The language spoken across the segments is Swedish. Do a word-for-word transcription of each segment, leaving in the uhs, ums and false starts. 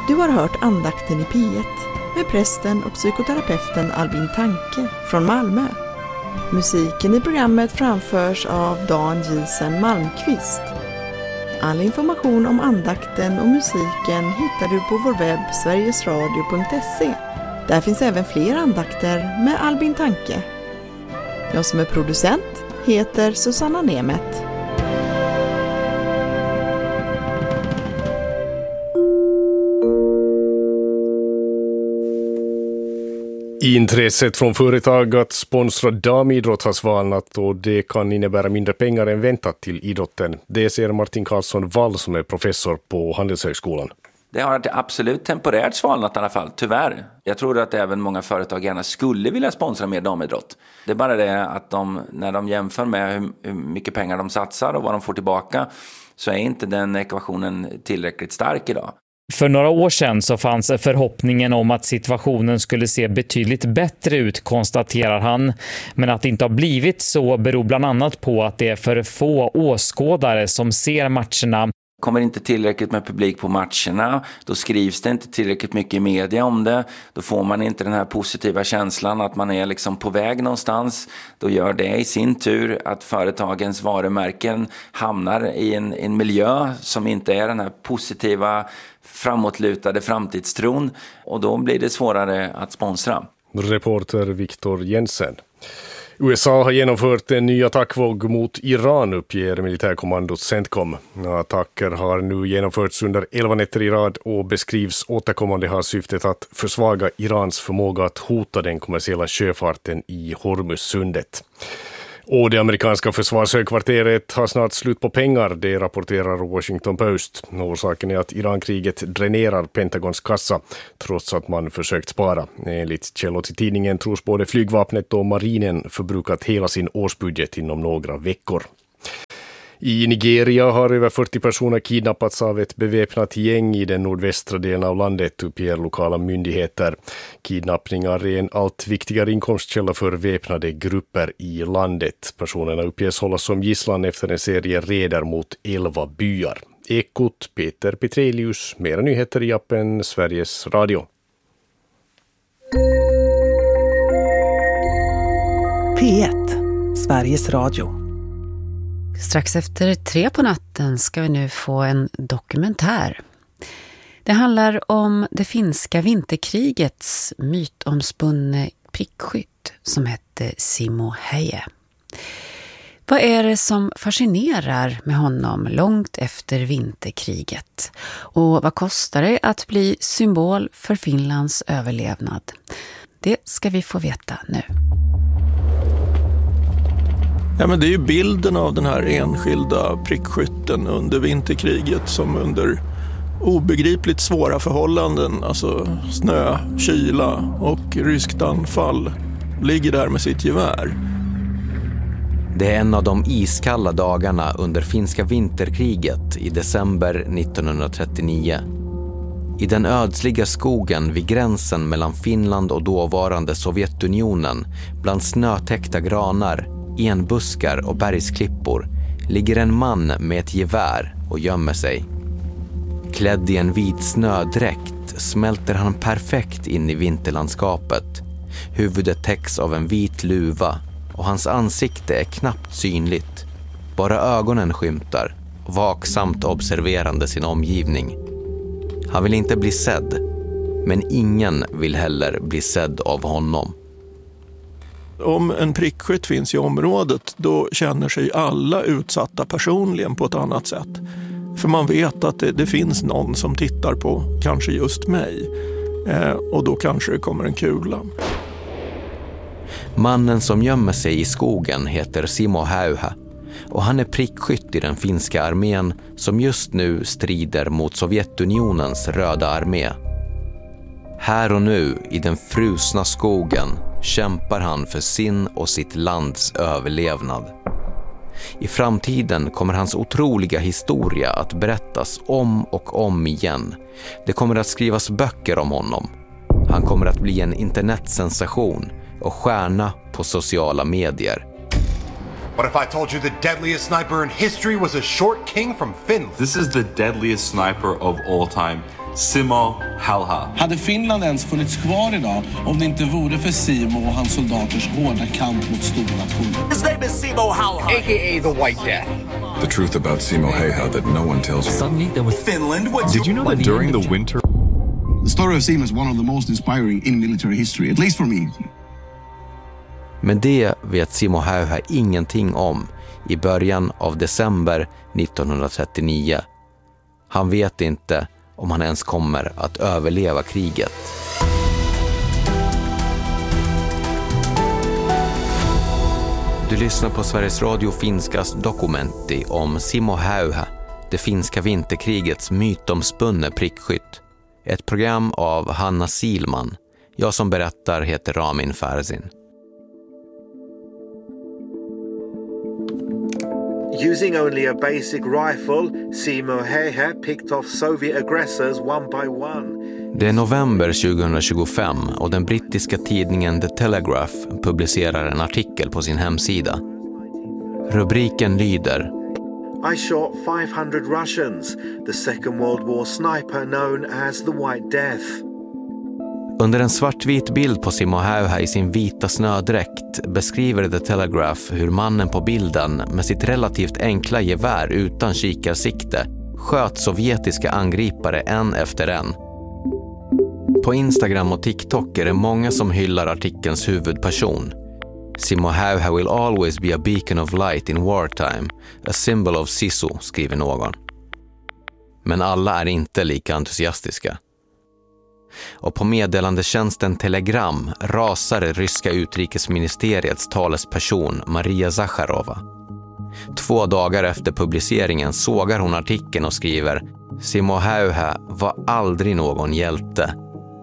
Du har hört andakten i P ett med prästen och psykoterapeuten Albin Tanke från Malmö. Musiken i programmet framförs av Dan Gisen Malmqvist. All information om andakten och musiken hittar du på vår webb sverigesradio punkt se. Där finns även fler andakter med Albin Tanke. Jag som är producent heter Susanna Nemet. Intresset från företag att sponsra damidrott har svalnat och det kan innebära mindre pengar än väntat till idrotten. Det ser Martin Karlsson Wall som är professor på Handelshögskolan. Det har absolut temporärt svalnat i alla fall, tyvärr. Jag tror att även många företag gärna skulle vilja sponsra mer damidrott. Det är bara det att de, när de jämför med hur, hur mycket pengar de satsar och vad de får tillbaka, så är inte den ekvationen tillräckligt stark idag. För några år sedan så fanns förhoppningen om att situationen skulle se betydligt bättre ut, konstaterar han. Men att det inte har blivit så beror bland annat på att det är för få åskådare som ser matcherna. Kommer inte tillräckligt med publik på matcherna, då skrivs det inte tillräckligt mycket i media om det. Då får man inte den här positiva känslan att man är liksom på väg någonstans. Då gör det i sin tur att företagens varumärken hamnar i en, en miljö som inte är den här positiva, framåtlutade framtidstron. Och då blir det svårare att sponsra. Reporter Viktor Jensen. U S A har genomfört en ny attackvåg mot Iran, uppger militärkommandot CENTCOM. Attacker har nu genomförts under elva nätter i rad och beskrivs återkommande ha syftet att försvaga Irans förmåga att hota den kommersiella sjöfarten i Hormuzsundet. Och det amerikanska försvarshögkvarteret har snart slut på pengar, det rapporterar Washington Post. Orsaken är att Irankriget dränerar Pentagons kassa trots att man försökt spara. Enligt källor till tidningen tros både flygvapnet och marinen förbrukat hela sin årsbudget inom några veckor. I Nigeria har över fyrtio personer kidnappats av ett beväpnat gäng i den nordvästra delen av landet, uppger lokala myndigheter. Kidnappningar är en allt viktigare inkomstkälla för väpnade grupper i landet. Personerna uppges hållas som gisslan efter en serie raider mot elva byar. Ekot Peter Petrelius, mera nyheter i appen Sveriges Radio. P ett, Sveriges Radio. Strax efter tre på natten ska vi nu få en dokumentär. Det handlar om det finska vinterkrigets mytomspunne prickskytt som hette Simo Häyhä. Vad är det som fascinerar med honom långt efter vinterkriget? Och vad kostar det att bli symbol för Finlands överlevnad? Det ska vi få veta nu. Ja, men det är ju bilden av den här enskilda prickskytten under vinterkriget som under obegripligt svåra förhållanden, alltså snö, kyla och ryskt anfall, ligger där med sitt gevär. Det är en av de iskalla dagarna under finska vinterkriget i december nittonhundratrettionio. I den ödsliga skogen vid gränsen mellan Finland och dåvarande Sovjetunionen, bland snötäckta granar, enbuskar och bergsklippor, ligger en man med ett gevär och gömmer sig. Klädd i en vit snödräkt smälter han perfekt in i vinterlandskapet. Huvudet täcks av en vit luva och hans ansikte är knappt synligt. Bara ögonen skymtar, vaksamt observerande sin omgivning. Han vill inte bli sedd, men ingen vill heller bli sedd av honom. Om en prickskytt finns i området, då känner sig alla utsatta personligen på ett annat sätt. För man vet att det, det finns någon som tittar på kanske just mig. Eh, och då kanske det kommer en kula. Mannen som gömmer sig i skogen heter Simo Häyhä. Och han är prickskytt i den finska armén som just nu strider mot Sovjetunionens röda armé. Här och nu i den frusna skogen kämpar han för sin och sitt lands överlevnad. I framtiden kommer hans otroliga historia att berättas om och om igen. Det kommer att skrivas böcker om honom. Han kommer att bli en internetsensation och stjärna på sociala medier. What if I told you the deadliest sniper in history was a short king from Finland? This is the deadliest sniper of all time, Simo Häyhä. Hade Finland ens funnits kvar idag om det inte vore för Simo och hans soldaters hårda kamp mot stora nationer? His name is Simo Häyhä, aka the White Death. The truth about Simo Häyhä that no one tells you. Suddenly there was Finland. What Did you know that during the winter? The story of Simo is one of the most inspiring in military history, at least for me. Men det vet Simo Häyhä ingenting om i början av december nittonhundratrettionio. Han vet inte om han ens kommer att överleva kriget. Du lyssnar på Sveriges Radio Finskas dokumenti om Simo Häyhä, det finska vinterkrigets mytomspunne prickskytt. Ett program av Hanna Silman. Jag som berättar heter Ramin Farzin. Using only a basic rifle, Simo Häyhä picked off Soviet aggressors one by one. Det är november tjugohundratjugofem och den brittiska tidningen The Telegraph publicerar en artikel på sin hemsida. Rubriken lyder: I shot five hundred Russians, the Second World War sniper known as the White Death. Under en svartvit bild på Simo Häyhä i sin vita snödräkt beskriver The Telegraph hur mannen på bilden med sitt relativt enkla gevär utan kikarsikte sköt sovjetiska angripare en efter en. På Instagram och TikTok är det många som hyllar artikelns huvudperson. Simo Häyhä will always be a beacon of light in wartime, a symbol of Sisu, skriver någon. Men alla är inte lika entusiastiska. Och på meddelandetjänsten Telegram rasar det ryska utrikesministeriets talesperson Maria Zakharova. Två dagar efter publiceringen sågar hon artikeln och skriver: Simo Häyhä var aldrig någon hjälte.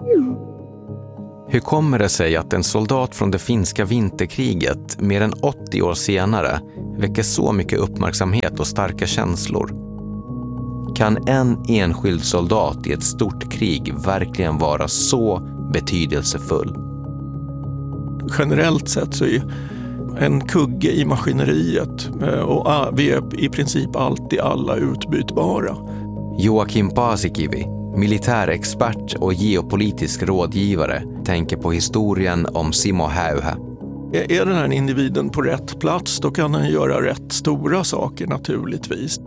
Hur kommer det sig att en soldat från det finska vinterkriget mer än åttio år senare väcker så mycket uppmärksamhet och starka känslor? Kan en enskild soldat i ett stort krig verkligen vara så betydelsefull? Generellt sett så är en kugge i maskineriet och vi är i princip alltid alla utbytbara. Joakim Paasikivi, militärexpert och geopolitisk rådgivare, tänker på historien om Simo Häyhä. Är den här individen på rätt plats, då kan han göra rätt stora saker naturligtvis.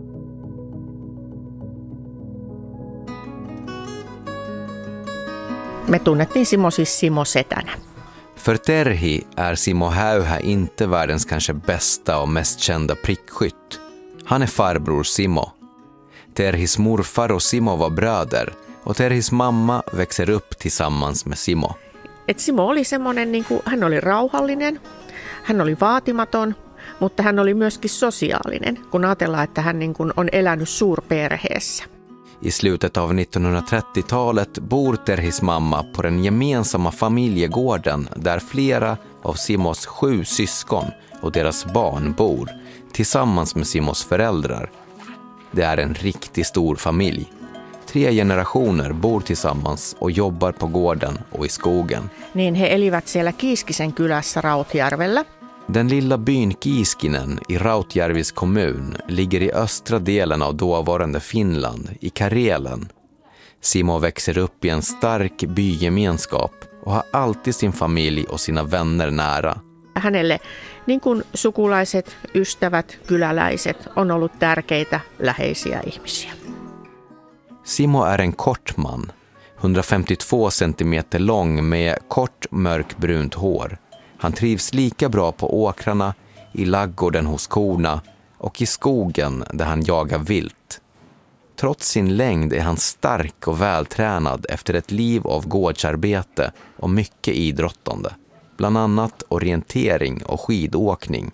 Me tunnettiin Simo siis Simo Setänä. För Terhi är Simo Häyhä inte världens kanske bästa och mest kända prickskytt. Han är farbror Simo. Terhis morfar och Simo var bröder och Terhis mamma växer upp tillsammans med Simo. Et Simo oli semmoinen, niin kuin, hän oli rauhallinen, hän oli vaatimaton, mutta hän oli myöskin sosiaalinen, kun ajatellaan, että hän niin kuin on elänyt suurperheessä. I slutet av nittonhundratrettiotalet bor Terhis mamma på den gemensamma familjegården där flera av Simos sju syskon och deras barn bor tillsammans med Simos föräldrar. Det är en riktigt stor familj. Tre generationer bor tillsammans och jobbar på gården och i skogen. Niin he elivät siellä Kiiskisen kylässä Rautjärvellä. Den lilla byn Kiiskinen i Rautjärvis kommun ligger i östra delen av dåvarande Finland, i Karelen. Simo växer upp i en stark bygemenskap och har alltid sin familj och sina vänner nära. Hänelle niin kuin sukulaiset, ystävät, kyläläiset on ollut tärkeitä, läheisiä ihmisiä. Simo är en kort man, hundrafemtiotvå centimeter lång med kort mörkbrunt hår. Han trivs lika bra på åkrarna, i laggården hos korna och i skogen där han jagar vilt. Trots sin längd är han stark och vältränad efter ett liv av gårdsarbete och mycket idrottande. Bland annat orientering och skidåkning.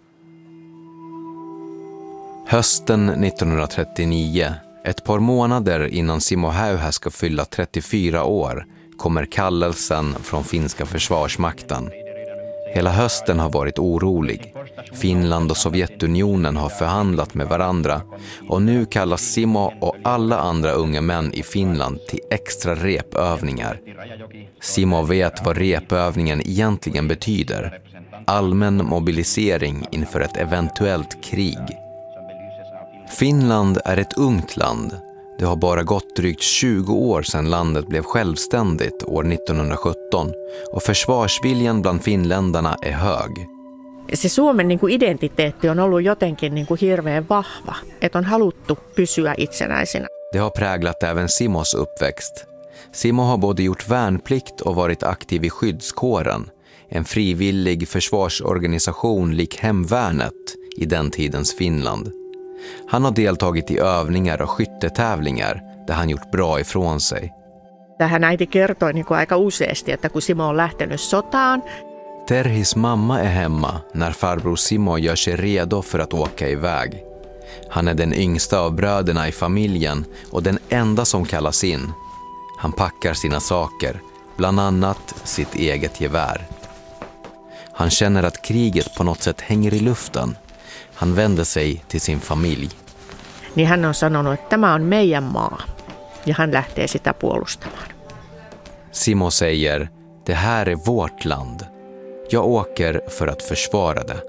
Hösten nittonhundratrettionio, ett par månader innan Simo Häyhä ska fylla trettiofyra år, kommer kallelsen från finska försvarsmakten. Hela hösten har varit orolig. Finland och Sovjetunionen har förhandlat med varandra och nu kallas Simo och alla andra unga män i Finland till extra repövningar. Simo vet vad repövningen egentligen betyder. allmän mobilisering inför ett eventuellt krig. Finland är ett ungt land. Det har bara gått drygt tjugo år sedan landet blev självständigt år nittonhundrasjutton och försvarsviljan bland finländarna är hög. Se Suomen niin kuin identiteetti on ollut jotenkin niin kuin hirveän vahva, että on haluttu pysyä itsenäisenä. Det har präglat även Simos uppväxt. Simo har både gjort värnplikt och varit aktiv i skyddskåren, en frivillig försvarsorganisation lik hemvärnet i den tidens Finland. Han har deltagit i övningar och skyttetävlingar där han gjort bra ifrån sig. Tähän äiti kertoi niin kuin aika useasti, että kun Simo on lähtenyt sotaan. Terhis mamma är hemma när farbror Simo gör sig redo för att åka iväg. Han är den yngsta av bröderna i familjen och den enda som kallas in. Han packar sina saker, bland annat sitt eget gevär. Han känner att kriget på något sätt hänger i luften. Han vänder sig till sin familj. Niin hän on sanonut, että tämä on meidän maa, ja hän lähtee sitä puolustamaan. Simo säger, det här är vårt land. Jag åker för att försvara det.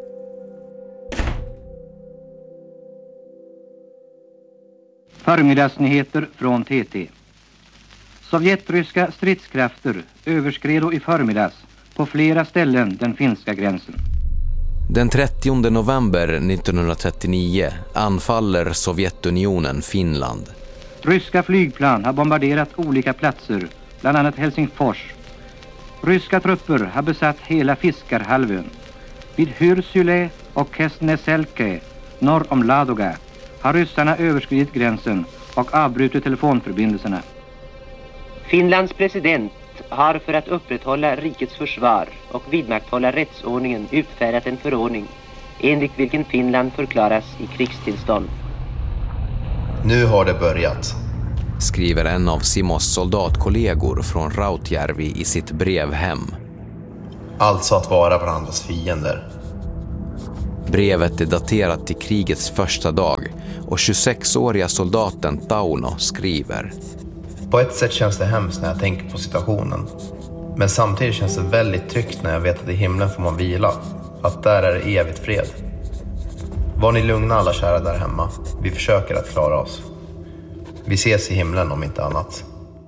Förmiddagsnyheter från T T. Sovjetryska stridskrafter överskred i förmiddags på flera ställen den finska gränsen. Den trettionde november nittonhundratrettionio anfaller Sovjetunionen Finland. Ryska flygplan har bombarderat olika platser, bland annat Helsingfors. Ryska trupper har besatt hela Fiskarhalvön. Vid Hyrsyle och Kesneselke, norr om Ladoga, har ryssarna överskridit gränsen och avbrutit telefonförbindelserna. Finlands president har för att upprätthålla rikets försvar och vidmakthålla rättsordningen utfärdat en förordning enligt vilken Finland förklaras i krigstillstånd. Nu har det börjat, skriver en av Simos soldatkollegor från Rautjärvi i sitt brev hem. Alltså att vara varandras fiender. Brevet är daterat till krigets första dag och tjugosexåriga soldaten Tauno skriver: På ett sätt känns det hemskt när jag tänker på situationen. Men samtidigt känns det väldigt tryggt när jag vet att i himlen får man vila. Att där är det evigt fred. Var ni lugna alla kära där hemma. Vi försöker att klara oss. Vi ses i himlen om inte annat.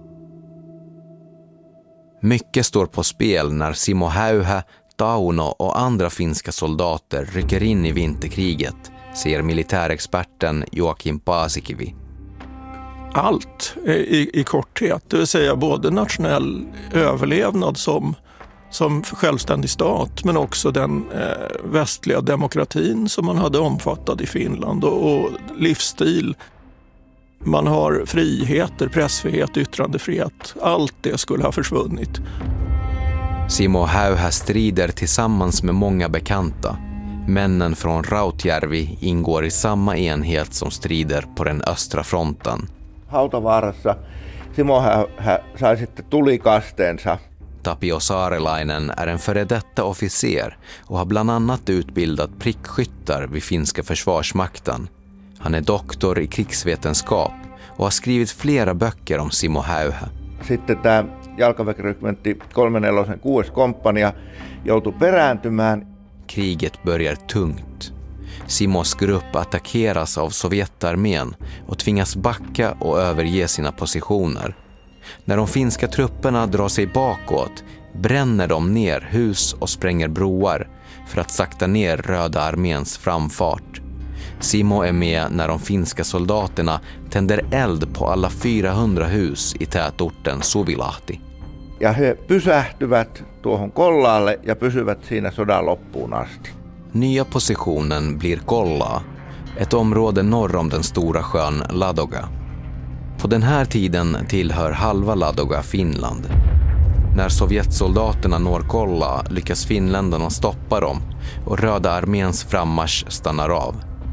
Mycket står på spel när Simo Häyhä, Tauno och andra finska soldater rycker in i vinterkriget, säger militärexperten Joakim Paasikivi. Allt i, i korthet, det vill säga både nationell överlevnad som, som självständig stat, men också den eh, västliga demokratin som man hade omfattat i Finland och, och livsstil. Man har friheter, pressfrihet, yttrandefrihet. Allt det skulle ha försvunnit. Simo Häyhä strider tillsammans med många bekanta. Männen från Rautjärvi ingår i samma enhet som strider på den östra fronten. Hautavaarassa Simo Häyhä sai sitten tulikasteensa. Tapio Saarelainen är en före detta officer och har bland annat utbildat prickskyttar vid finska försvarsmakten. Han är doktor i krigsvetenskap och har skrivit flera böcker om Simo Häyhä. Sitten tämä jalkaväkirykmentti kolmekymmentäneljä kuudes komppania joutui perääntymään. Kriget börjar tungt. Simos grupp attackeras av Sovjetarmén och tvingas backa och överge sina positioner. När de finska trupperna drar sig bakåt bränner de ner hus och spränger broar för att sakta ner Röda arméns framfart. Simo är med när de finska soldaterna tänder eld på alla fyrahundra hus i tätorten Suvilahti. Ja he pysähtyvät tuohon Kollaalle ja pysyvät siinä sodan loppuun asti. Nya positionen blir Kolla, ett område norr om den stora sjön Ladoga. På den här tiden tillhör halva Ladoga Finland. När Sovjetsoldaterna når Kolla lyckas finländarna stoppa dem och Röda arméns frammarsch stannar av.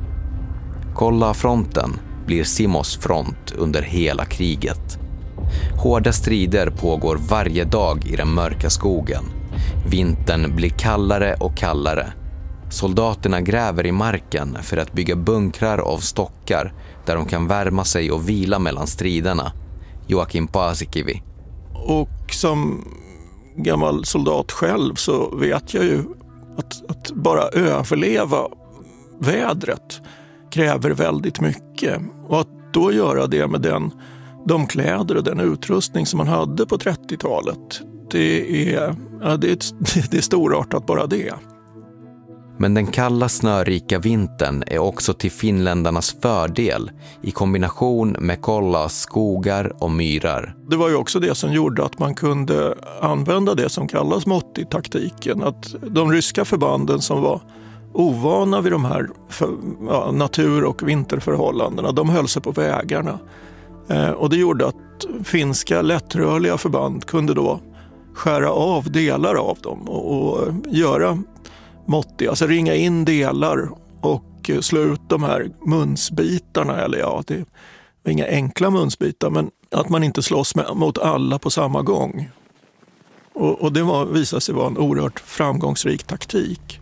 Kolla-fronten blir Simos front under hela kriget. Hårda strider pågår varje dag i den mörka skogen. Vintern blir kallare och kallare. Soldaterna gräver i marken för att bygga bunkrar av stockar där de kan värma sig och vila mellan striderna. Joakim Paasikivi. Och som gammal soldat själv så vet jag ju Att, att bara överleva vädret kräver väldigt mycket. Och att då göra det med den, de kläder och den utrustning som man hade på trettiotalet, det är, ja, det är, det är storartat bara det. Men den kalla snörika vintern är också till finländarnas fördel i kombination med Kollas skogar och myrar. Det var ju också det som gjorde att man kunde använda det som kallas måttig-taktiken. Att de ryska förbanden som var ovana vid de här för, ja, natur- och vinterförhållandena, de höll sig på vägarna. Eh, och det gjorde att finska lättrörliga förband kunde då skära av delar av dem och, och göra måttiga, alltså ringa in delar och slå ut de här munsbitarna, eller ja, det är inga enkla munsbitar, men att man inte slåss med, mot alla på samma gång. Och, och det var, visade sig vara en oerhört framgångsrik taktik.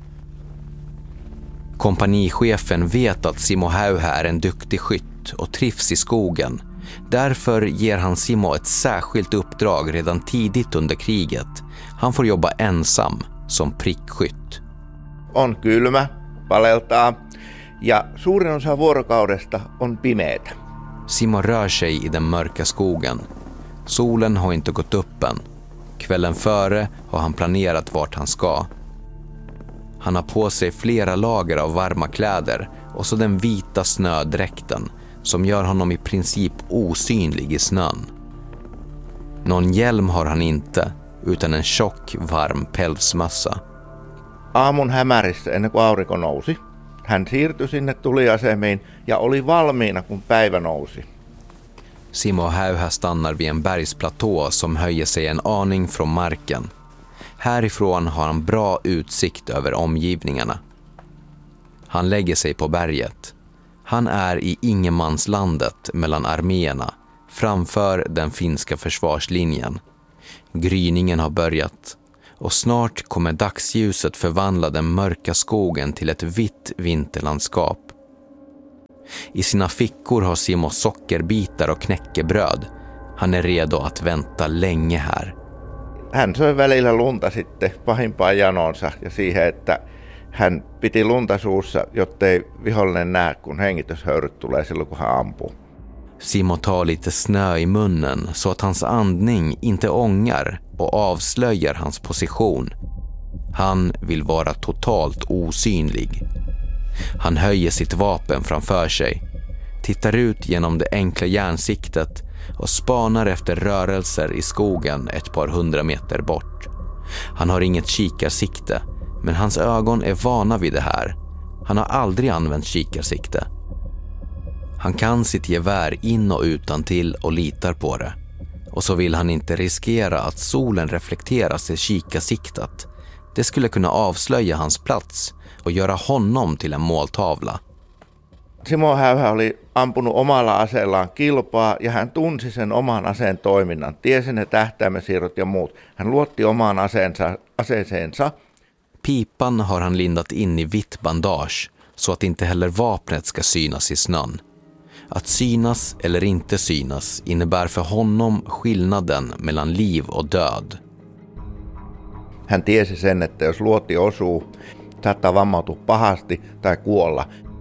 Kompanichefen vet att Simo Häyhä är en duktig skytt och trivs i skogen. Därför ger han Simo ett särskilt uppdrag redan tidigt under kriget. Han får jobba ensam som prickskytt. On kylmä, paleltaa ja suurin osa vuorokaudesta on pimeätä. Simo rör sig i den mörka skogen. Solen har inte gått upp än. Kvällen före har han planerat vart han ska. Han har på sig flera lager av varma kläder och så den vita snödräkten som gör honom i princip osynlig i snön. Någon hjälm har han inte, utan en tjock, varm pälsmössa. Aamun hämärissä ennen kuin aurinko nousi. Hän siirtyi sinne tuliasemiin ja oli valmiina kun päivä nousi. Simo Häyhä stannar vid en bergsplatå som höjer sig en aning från marken. Härifrån har han bra utsikt över omgivningarna. Han lägger sig på berget. Han är i ingenmanslandet mellan arméerna, framför den finska försvarslinjen. Gryningen har börjat och snart kommer dagsljuset förvandla den mörka skogen till ett vitt vinterlandskap. I sina fickor har Simo sockerbitar och knäckebröd. Han är redo att vänta länge här. Hän söi välillä lunta sitten pahimpaan janonsa ja siihen, että hän piti lunta suussa, jottei vihollinen näe, kun hengityshöyryt tulee silloin, kun hän ampuu. Simo tar lite snö i munnen så att hans andning inte ångar och avslöjar hans position. Han vill vara totalt osynlig. Han höjer sitt vapen framför sig, tittar ut genom det enkla järnsiktet och spanar efter rörelser i skogen ett par hundra meter bort. Han har inget kikarsikte, men hans ögon är vana vid det här. Han har aldrig använt kikarsikte. Han kan sitt gevär in och utan till och litar på det. Och så vill han inte riskera att solen reflekteras i kikarsiktet. Det skulle kunna avslöja hans plats och göra honom till en måltavla. Simo Häyhä oli ampunut omalla aseellaan kilpaa ja hän tunsi sen oman aseen toiminnan. Tiesi ne tähtäimesiirrot ja muut. Hän luotti omaan aseensa, aseeseensa. Pipan har han lindat in i vitt bandage så att inte heller vapnet ska synas i snön. Att synas eller inte synas innebär för honom skillnaden mellan liv och död. Hän tiesi sen, että jos luoti osuu, saattaa vammautua pahasti tai kuolla.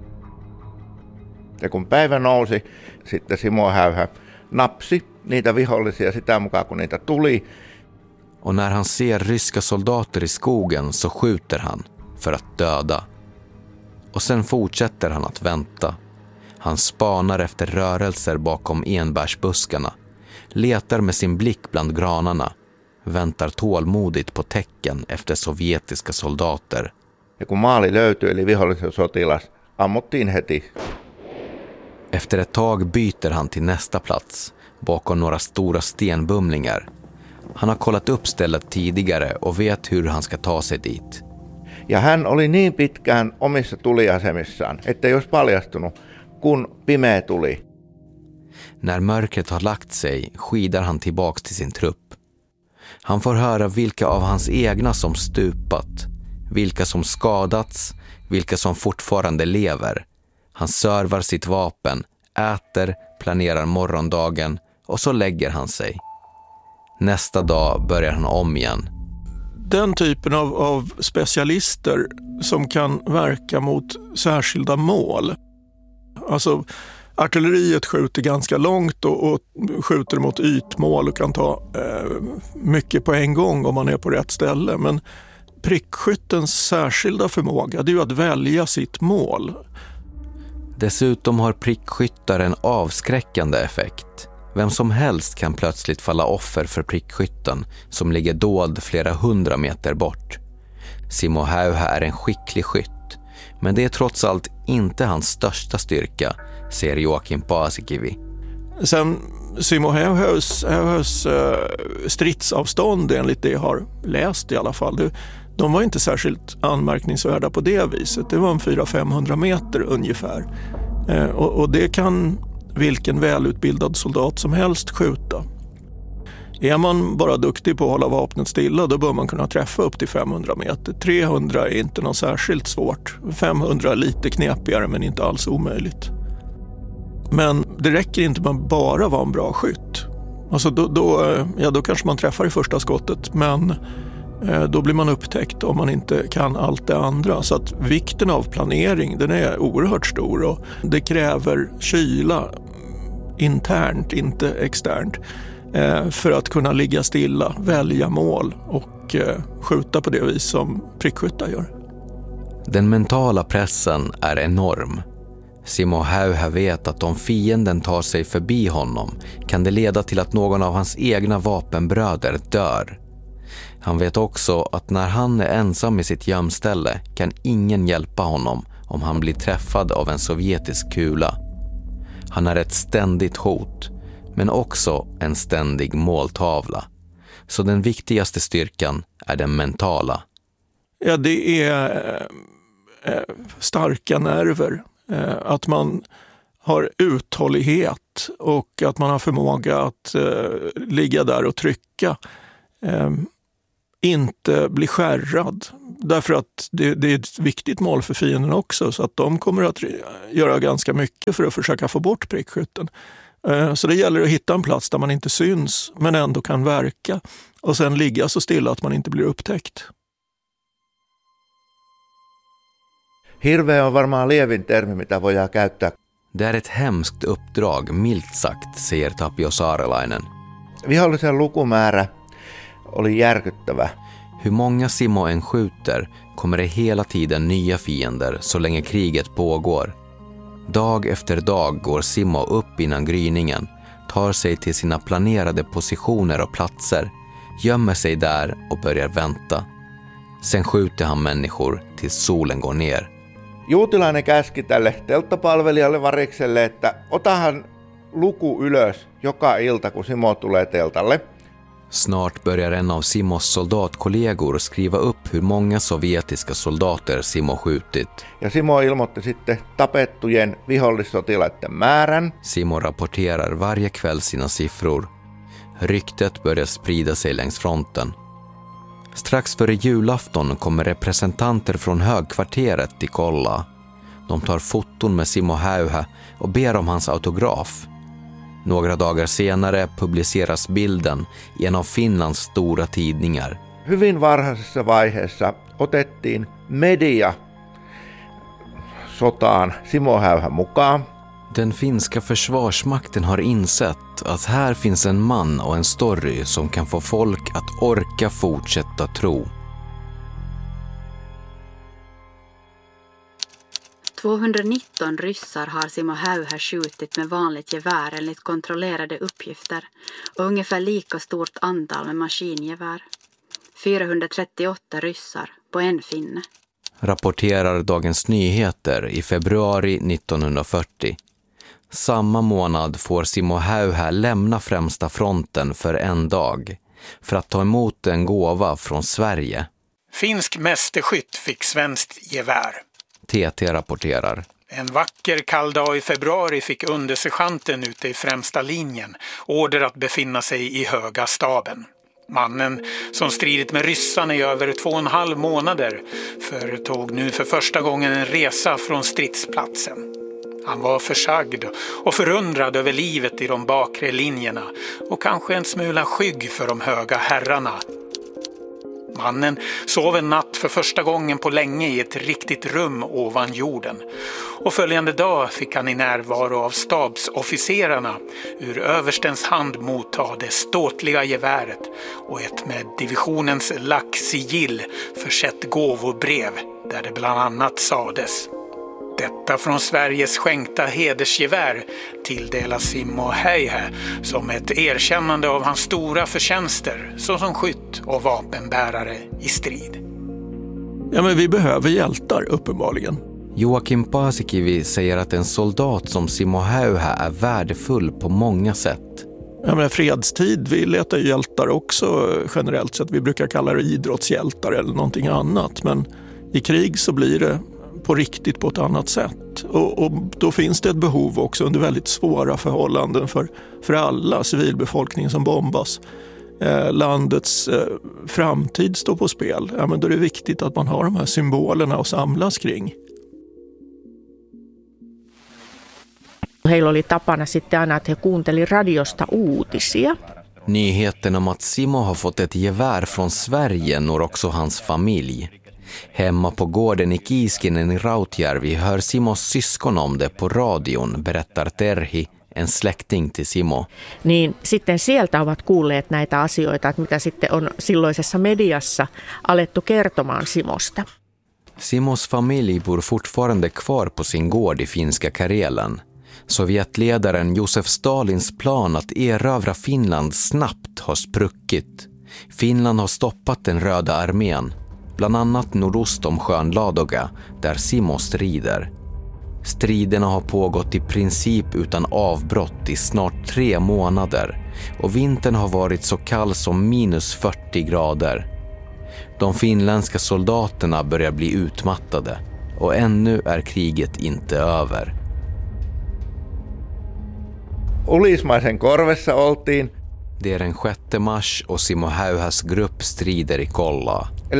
Ja kun päivä nousi, sitten Simo Häyhä napsi niitä vihollisia sitä mukaan, kun niitä tuli. Och när han ser ryska soldater i skogen så skjuter han för att döda. Och sen fortsätter han att vänta. Han spanar efter rörelser bakom enbärsbuskarna, letar med sin blick bland granarna, väntar tålmodigt på tecken efter sovjetiska soldater. Ja kun maali löytyi, eli vihollisen sotilas, ammuttiin heti. Efter ett tag byter han till nästa plats, bakom några stora stenbumlingar. Han har kollat upp stället tidigare och vet hur han ska ta sig dit. Ja hän oli niin pitkään omissa tuliasemissaan, ettei olisi paljastunut, kun pimeä tuli. När mörkret har lagt sig skidar han tillbaks till sin trupp. Han får höra vilka av hans egna som stupat, vilka som skadats, vilka som fortfarande lever. Han servar sitt vapen, äter, planerar morgondagen och så lägger han sig. Nästa dag börjar han om igen. den typen av, av specialister som kan verka mot särskilda mål. Alltså artilleriet skjuter ganska långt och, och skjuter mot ytmål och kan ta eh, mycket på en gång om man är på rätt ställe. Men prickskyttens särskilda förmåga, det är ju att välja sitt mål. Dessutom har prickskyttar en avskräckande effekt. Vem som helst kan plötsligt falla offer för prickskytten som ligger dold flera hundra meter bort. Simo Häyhä är en skicklig skytt, men det är trots allt inte hans största styrka, säger Joakim Paasikivi. Sen Simo Häyhäs stridsavstånd, enligt det jag har läst i alla fall, det, de var inte särskilt anmärkningsvärda på det viset. Det var en fyra till femhundra meter ungefär. Eh, och, och det kan vilken välutbildad soldat som helst skjuta. Är man bara duktig på att hålla vapnet stilla, då bör man kunna träffa upp till femhundra meter. trehundra är inte något särskilt svårt. femhundra är lite knepigare, men inte alls omöjligt. Men det räcker inte med att bara vara en bra skytt. Alltså då, då, ja, då kanske man träffar i första skottet, men eh, då blir man upptäckt om man inte kan allt det andra. Så att vikten av planering, den är oerhört stor, och det kräver kyla internt, inte externt, eh, för att kunna ligga stilla, välja mål och eh, skjuta på det vis som prickskyttar gör. Den mentala pressen är enorm. Simo Häyhä vet att om fienden tar sig förbi honom kan det leda till att någon av hans egna vapenbröder dör. Han vet också att när han är ensam i sitt gömställe kan ingen hjälpa honom om han blir träffad av en sovjetisk kula. Han är ett ständigt hot, men också en ständig måltavla. Så den viktigaste styrkan är den mentala. Ja, det är äh, starka nerver. Att man har uthållighet och att man har förmåga att eh, ligga där och trycka. Eh, inte bli skärrad. Därför att det, det är ett viktigt mål för fienden också, så att de kommer att göra ganska mycket för att försöka få bort prickskytten. Eh, så det gäller att hitta en plats där man inte syns men ändå kan verka, och sen ligga så stilla att man inte blir upptäckt. Hirveä on varmaan lievin termi, mitä voidaan käyttää. Det är ett hemskt uppdrag, milt sagt, säger Tapio Saarelainen. Vihollisen lukumäärä oli järkyttävä. Hur många Simo än skjuter kommer det hela tiden nya fiender så länge kriget pågår. Dag efter dag går Simo upp innan gryningen, tar sig till sina planerade positioner och platser, gömmer sig där och börjar vänta. Sen skjuter han människor tills solen går ner. Juutilainen käski tälle telttapalvelijalle varikselle, että otahan luku ylös joka ilta, kun Simo tulee teltalle. Snart börjar en av Simos soldatkollegor skriva upp hur många sovjetiska soldater Simo skjutit. Ja Simo ilmoitti sitten tapettujen vihollissotilaiden määrän. Simo rapporterar varje kväll sina siffror. Ryktet börjar sprida sig längs fronten. Strax före julafton kommer representanter från högkvarteret till Kolla. De tar foton med Simo Häyhä och ber om hans autograf. Några dagar senare publiceras bilden i en av Finlands stora tidningar. Hyvin varhaisessa vaiheessa otettiin media sotaan Simo Häyhä mukaan. Den finska försvarsmakten har insett att här finns en man och en story som kan få folk att orka fortsätta tro. tvåhundranitton ryssar har Simo Häyhä skjutit med vanligt gevär enligt kontrollerade uppgifter, och ungefär lika stort antal med maskingevär. fyrahundratrettioåtta ryssar på en finne. Rapporterar Dagens Nyheter i februari nittonhundrafyrtio. Samma månad får Simo Häyhä lämna främsta fronten för en dag för att ta emot en gåva från Sverige. Finsk mästerskytt fick svenskt gevär. T T rapporterar. En vacker kall dag i februari fick undersergeanten ute i främsta linjen order att befinna sig i höga staben. Mannen, som stridit med ryssarna i över två och en halv månader, företog nu för första gången en resa från stridsplatsen. Han var försagd och förundrad över livet i de bakre linjerna och kanske en smula skygg för de höga herrarna. Mannen sov en natt för första gången på länge i ett riktigt rum ovan jorden. Och följande dag fick han i närvaro av stabsofficerarna ur överstens hand motta det ståtliga geväret och ett med divisionens lacksigill försett gåvobrev där det bland annat sades: detta från Sveriges skänkta hedersgevär tilldelas Simo Häyhä som ett erkännande av hans stora förtjänster såsom skytt och vapenbärare i strid. Ja, men vi behöver hjältar uppenbarligen. Joakim Paasikivi säger att en soldat som Simo Häyhä är värdefull på många sätt. Ja, men fredstid, vi letar ju hjältar också generellt sett. Vi brukar kalla det idrottshjältar eller någonting annat. Men i krig så blir det på riktigt på ett annat sätt. Och, och då finns det ett behov också under väldigt svåra förhållanden för, för alla civilbefolkningen som bombas. Eh, landets eh, framtid står på spel. Ja, men då är det viktigt att man har de här symbolerna att samlas kring. Heillä oli tapana sitten aina, että he kuunteli radiosta uutisia. Nyheten om att Simo har fått ett gevär från Sverige når också hans familj. Hemma på gården i Kiiskinen i Rautjärvi hör Simos syskon om det på radion, berättar Terhi, en släkting till Simo. Niin sitten sieltä ovat kuulleet näitä asioita, että mitä sitten on silloisessa mediassa alettu kertomaan Simosta. Simos familj bor fortfarande kvar på sin gård i finska Karelen. Sovjetledaren Josef Stalins plan att erövra Finland snabbt har spruckit. Finland har stoppat den röda armén, bland annat nordost om sjön Ladoga, där Simo strider. Striderna har pågått i princip utan avbrott i snart tre månader och vintern har varit så kall som minus fyrtio grader. De finländska soldaterna börjar bli utmattade och ännu är kriget inte över. Ulismaisen korvessa oltiin. Det är den sjätte mars och Simo Häyhäs grupp strider i Kollaa.